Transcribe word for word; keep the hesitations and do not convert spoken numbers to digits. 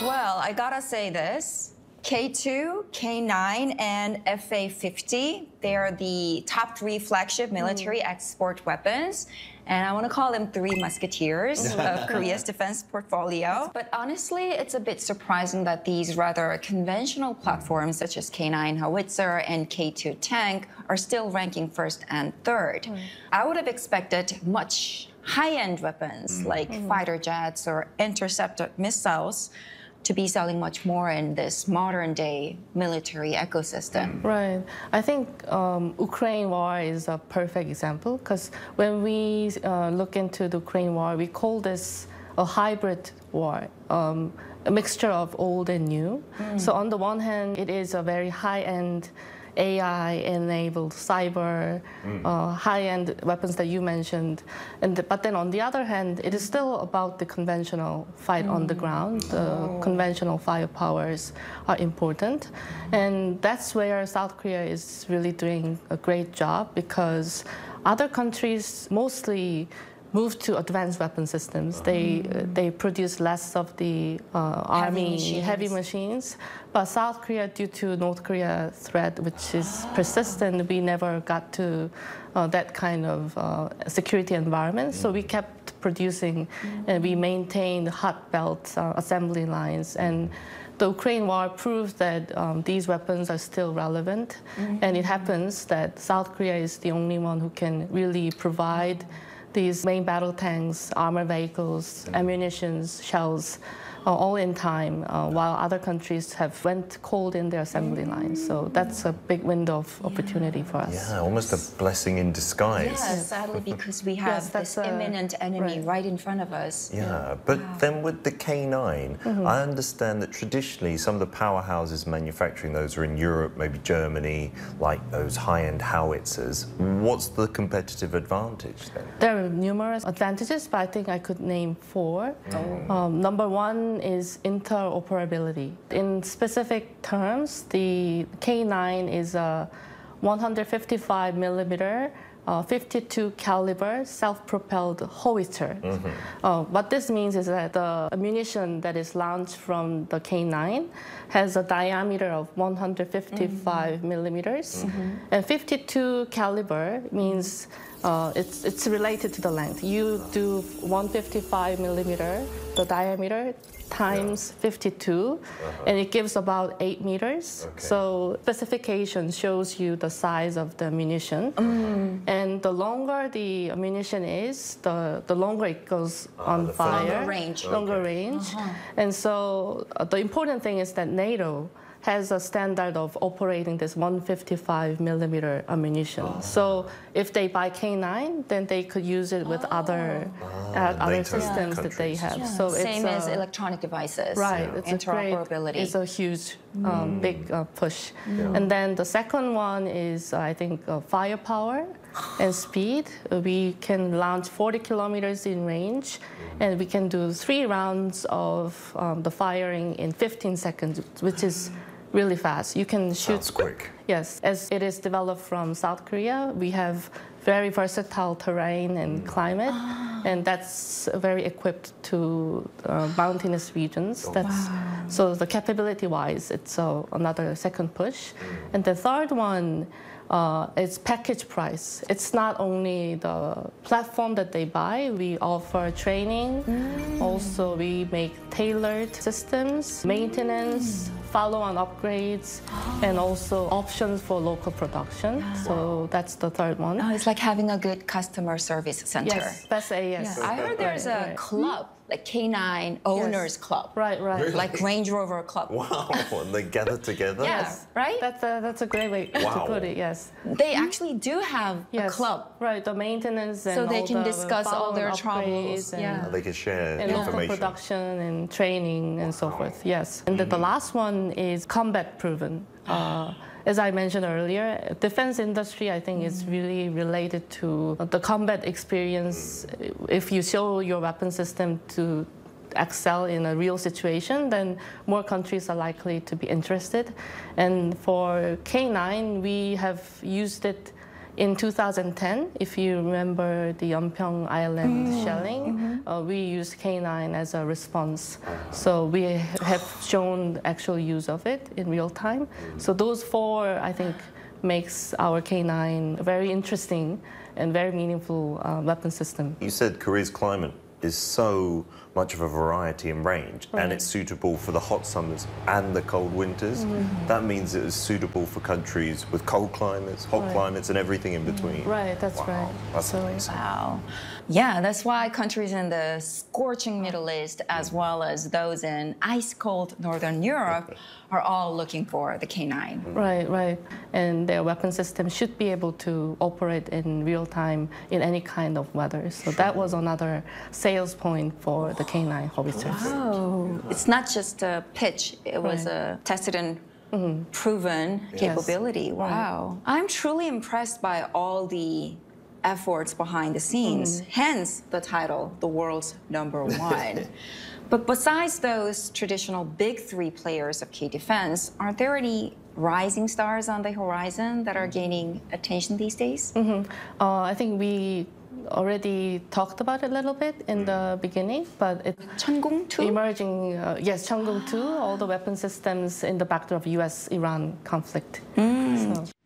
Well, I gotta say this. K two, K nine, and F A fifty, they are the top three flagship military mm. export weapons. And I want to call them three musketeers of Korea's defense portfolio. But honestly, it's a bit surprising that these rather conventional platforms, such as K nine howitzer and K two tank, are still ranking first and third. Mm. I would have expected much high-end weapons mm. like mm. fighter jets or interceptor missiles to be selling much more in this modern-day military ecosystem. Right. I think um, Ukraine war is a perfect example, because when we uh, look into the Ukraine war, we call this a hybrid war, um, a mixture of old and new. Mm. So on the one hand, it is a very high-end A I-enabled cyber, mm. uh, high-end weapons that you mentioned. And the, but then on the other hand, it is still about the conventional fight mm. on the ground. The oh. conventional firepowers are important. And that's where South Korea is really doing a great job, because other countries mostly move to advanced weapon systems. They uh, they produce less of the uh, heavy army machines. heavy machines. But South Korea, due to North Korea threat, which is persistent, we never got to uh, that kind of uh, security environment. So we kept producing, and we maintained hot belt uh, assembly lines. And the Ukraine war proved that um, these weapons are still relevant. Mm-hmm. And it happens that South Korea is the only one who can really provide these main battle tanks, armored vehicles, ammunitions, shells, uh, all in time, uh, while other countries have went cold in their assembly lines. So that's a big window of opportunity for us. Yeah, almost a blessing in disguise. Yes, sadly, because we have yes, this a, imminent enemy right. right in front of us. Yeah, yeah. but wow. then with the K nine, mm-hmm. I understand that traditionally some of the powerhouses manufacturing those are in Europe, maybe Germany, like those high-end howitzers. What's the competitive advantage then? There are numerous advantages, but I think I could name four. Mm. Um, number one is interoperability. In specific terms, the K nine is a one hundred fifty-five millimeter, uh, fifty-two caliber self-propelled howitzer. Mm-hmm. Uh, what this means is that the ammunition that is launched from the K nine has a diameter of one hundred fifty-five mm-hmm. millimeters, mm-hmm. and fifty-two caliber means Uh, it's, it's related to the length. You do one hundred fifty-five millimeter, the diameter, times yeah. fifty-two, uh-huh. and it gives about eight meters. Okay. So specification shows you the size of the ammunition. Mm. And the longer the ammunition is, the, the longer it goes uh, on fire. Longer range. Longer okay. range. Uh-huh. And so uh, the important thing is that NATO has a standard of operating this one hundred fifty-five millimeter ammunition. Oh. So if they buy K nine, then they could use it with oh. other oh, uh, other systems yeah. that they have. Yeah. So Same it's, as uh, electronic devices. Right. Yeah. It's interoperability. A great, it's a huge, um, mm. big uh, push. Yeah. And then the second one is, uh, I think, uh, firepower and speed. Uh, we can launch forty kilometers in range, and we can do three rounds of um, the firing in fifteen seconds, which is really fast. You can shoot. Sounds quick. Yes, as it is developed from South Korea, we have very versatile terrain and mm. climate, ah. and that's very equipped to uh, mountainous regions. Oh. That's Wow. so the capability-wise, it's uh, another second push, mm. and the third one. Uh, it's package price. It's not only the platform that they buy. We offer training. Mm. Also, we make tailored systems, maintenance, mm. follow-on upgrades, oh. and also options for local production. Yeah. So that's the third one. Oh, it's like having a good customer service center. Yes, that's a yes. Yeah. I heard there's right, a right. club, like K nine Owners yes. Club. Right, right. Really? Like Range Rover Club. Wow, and they gather together? Yes, right? That's a, that's a great way wow. to put it, yes. They actually do have yes. a club. Right, the maintenance and so they all can the discuss all their troubles. And, yeah. They can share and information. local production and training and so forth, yes. And then the last one is combat proven. Uh, as I mentioned earlier, defense industry, I think, is really related to the combat experience. If you show your weapon system to excel in a real situation, then more countries are likely to be interested. And for K nine, we have used it In two thousand ten, if you remember the Yeonpyeong Island mm. shelling, mm-hmm. uh, we used K nine as a response. So we have shown actual use of it in real time. So those four, I think, makes our K nine very interesting and very meaningful uh, weapon system. You said Korea's climate is so much of a variety and range, right. and it's suitable for the hot summers and the cold winters. Mm-hmm. That means it is suitable for countries with cold climates, hot right. climates, and everything in between. Right, that's wow. right. That's so, amazing. Wow. Yeah, that's why countries in the scorching Middle East, as well as those in ice-cold Northern Europe, are all looking for the K nine. Right, right. And their weapon system should be able to operate in real time in any kind of weather. So that was another sales point for the K nine howitzers. Wow. It's not just a pitch, it was right. a tested and mm-hmm. proven yes. capability. Wow. Right. I'm truly impressed by all the efforts behind the scenes, mm. hence the title, the world's number one. But besides those traditional big three players of K-Defense, are there any rising stars on the horizon that are gaining attention these days? Mm-hmm. uh, I think we already talked about it a little bit in the beginning, but it's Cheonggung two? Emerging, uh, yes, Cheonggung two, all the weapon systems in the backdrop of U S Iran conflict. Mm. So.